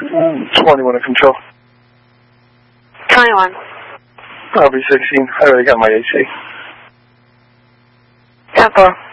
21 at control. 21. I'll be 16. I already got my AC. 10-4.